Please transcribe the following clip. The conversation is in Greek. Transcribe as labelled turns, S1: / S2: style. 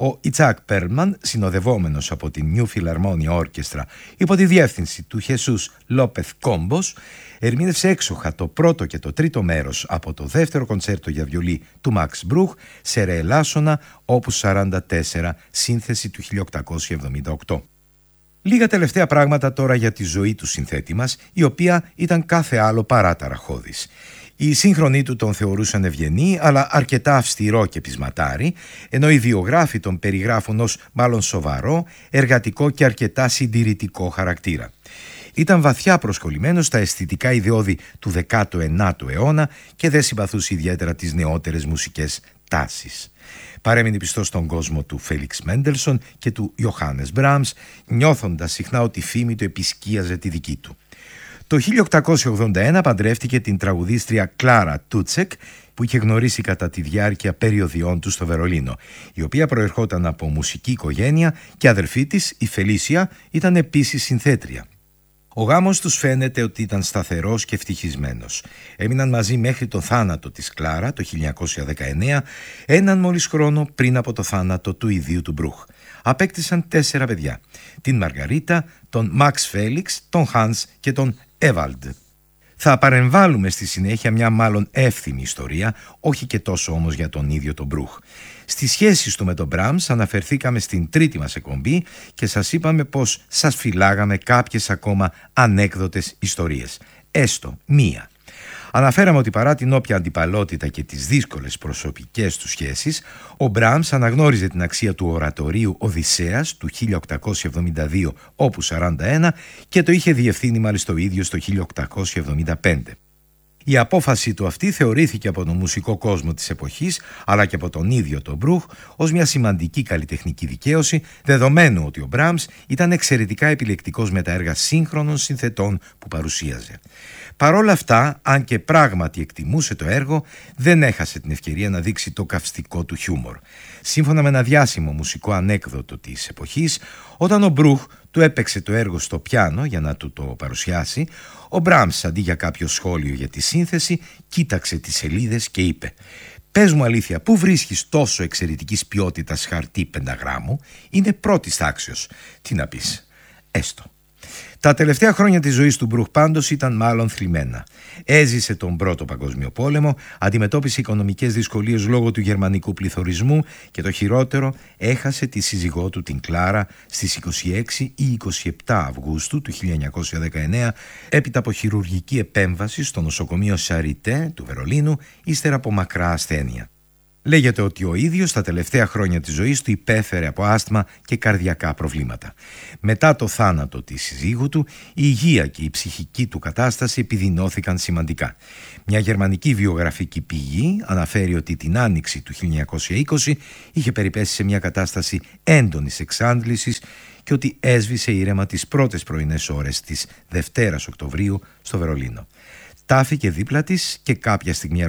S1: Ο Ιτσάκ Πέρλμαν, συνοδευόμενος από την New Philharmonia Orchestra υπό τη διεύθυνση του Χεσούς Λόπεθ Κόμπος, ερμήνευσε έξοχα το πρώτο και το τρίτο μέρος από το δεύτερο κοντσέρτο για βιολί του Μαξ Μπρούχ σε ρε ελάσσονα όπους 44, σύνθεση του 1878. Λίγα τελευταία πράγματα τώρα για τη ζωή του συνθέτη μας, η οποία ήταν κάθε άλλο παρά ταραχώδης. Οι σύγχρονοι του τον θεωρούσαν ευγενή, αλλά αρκετά αυστηρό και πεισματάρι, ενώ οι βιογράφοι τον περιγράφουν ως μάλλον σοβαρό, εργατικό και αρκετά συντηρητικό χαρακτήρα. Ήταν βαθιά προσκολλημένος στα αισθητικά ιδεώδη του 19ου αιώνα και δεν συμπαθούσε ιδιαίτερα τις νεότερες μουσικές τάσεις. Παρέμεινε πιστός στον κόσμο του Φέλιξ Μέντελσον και του Ιωχάννες Μπράμς, νιώθοντας συχνά ότι η φήμη του επισκίαζε τη δική του. Το 1881 παντρεύτηκε την τραγουδίστρια Κλάρα Τούτσεκ, που είχε γνωρίσει κατά τη διάρκεια περιοδιών του στο Βερολίνο, η οποία προερχόταν από μουσική οικογένεια και αδερφή της, η Φελίσια, ήταν επίσης συνθέτρια. Ο γάμος τους φαίνεται ότι ήταν σταθερός και ευτυχισμένος. Έμειναν μαζί μέχρι το θάνατο της Κλάρα το 1919, έναν μόλις χρόνο πριν από το θάνατο του ιδίου του Μπρούχ. Απέκτησαν 4 παιδιά, την Μαργαρίτα, τον Μαξ Φέλιξ, τον Χάνς και τον Έβαλντ. Θα παρεμβάλλουμε στη συνέχεια μια μάλλον εύθυμη ιστορία, όχι και τόσο όμως για τον ίδιο τον Μπρούχ. Στις σχέσεις του με τον Μπράμς αναφερθήκαμε στην τρίτη μας εκπομπή και σας είπαμε πως σας φυλάγαμε κάποιες ακόμα ανέκδοτες ιστορίες. Έστω μία. Αναφέραμε ότι παρά την όποια αντιπαλότητα και τις δύσκολες προσωπικές του σχέσεις, ο Μπράμς αναγνώριζε την αξία του ορατορίου Οδυσσέας του 1872 όπους 41 και το είχε διευθύνει μάλιστα ο ίδιος το 1875. Η απόφαση του αυτή θεωρήθηκε από τον μουσικό κόσμο της εποχής, αλλά και από τον ίδιο τον Μπρούχ, ως μια σημαντική καλλιτεχνική δικαίωση, δεδομένου ότι ο Μπράμς ήταν εξαιρετικά επιλεκτικός με τα έργα σύγχρονων συνθετών που παρουσίαζε. Παρόλα αυτά, αν και πράγματι εκτιμούσε το έργο, δεν έχασε την ευκαιρία να δείξει το καυστικό του χιούμορ. Σύμφωνα με ένα διάσημο μουσικό ανέκδοτο της εποχής, όταν ο Μπρούχ του έπαιξε το έργο στο πιάνο για να του το παρουσιάσει, ο Μπράμς, αντί για κάποιο σχόλιο για τη σύνθεση, κοίταξε τις σελίδες και είπε: «Πες μου αλήθεια, πού βρίσκεις τόσο εξαιρετικής ποιότητας χαρτί 5 γράμμου? Είναι πρώτης τάξεως. Τι να πεις?» Έστω. Τα τελευταία χρόνια της ζωής του Μπρούχ πάντως ήταν μάλλον θλιμμένα. Έζησε τον Πρώτο Παγκόσμιο Πόλεμο, αντιμετώπισε οικονομικές δυσκολίες λόγω του γερμανικού πληθωρισμού και το χειρότερο, έχασε τη σύζυγό του την Κλάρα στις 26 ή 27 Αυγούστου του 1919 έπειτα από χειρουργική επέμβαση στο νοσοκομείο Σαριτέ του Βερολίνου ύστερα από μακρά ασθένεια. Λέγεται ότι ο ίδιος τα τελευταία χρόνια της ζωής του υπέφερε από άσθμα και καρδιακά προβλήματα. Μετά το θάνατο της συζύγου του, η υγεία και η ψυχική του κατάσταση επιδεινώθηκαν σημαντικά. Μια γερμανική βιογραφική πηγή αναφέρει ότι την άνοιξη του 1920 είχε περιπέσει σε μια κατάσταση έντονης εξάντλησης και ότι έσβησε ήρεμα τις πρώτες πρωινές ώρες της Δευτέρας Οκτωβρίου στο Βερολίνο. Τάφηκε δίπλα της και κάποια στιγμή